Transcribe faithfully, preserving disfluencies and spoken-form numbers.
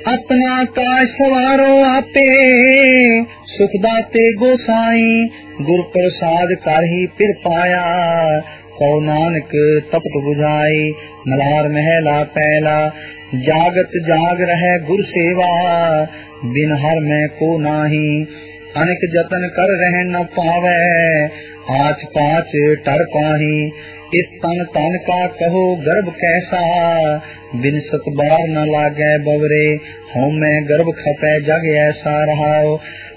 अपना काज सवारो आपे, सुख दाते गोसाई, गुर प्रसाद कर ही फिर पाया, कौ नानक तपत बुझाई। मलार महला पहला, जागत जाग रहे गुर सेवा, बिन हर में को नाही, अनेक जतन कर रह न पावे, आच पाच टर पाही। इस तन तन का कहो गर्भ कैसा, बिन सत बार न लागे बवरे, हों मैं गर्भ खपे जग ऐसा रहाओ।